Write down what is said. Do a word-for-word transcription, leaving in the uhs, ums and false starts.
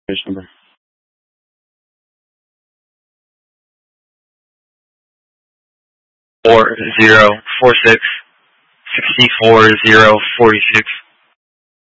Page number. Four zero four six sixty four zero forty six.